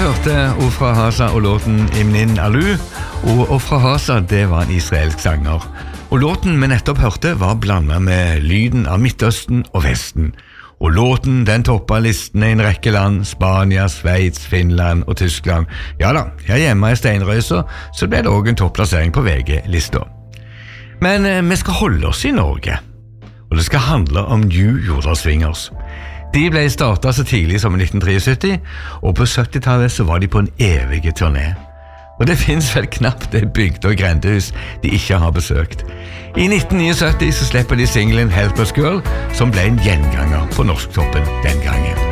hørte Ofra Hasa og låten Imnin Alu, og Ofra Hasa det var en israelsk sanger. Og låten vi nettopp hørte var blandet med lyden av Midtøsten og Vesten. Og låten den toppet listene i en rekke land, Spania, Sveits, Finland og Tyskland. Ja da, her hjemme i Steinrøysa så ble det også en topplassering på VG-lista. Men vi skal holde oss i Norge, og det skal handle om New Jordal Swingers. De ble startet så tidlig som i 1973, og på 70-tallet så var de på en evig turné. Og det finnes vel knapt det bygde- og grendehus de ikke har besøkt. I 1979 så slipper de singlen Helpless Girl, som ble en gjenganger på norsktoppen den gangen.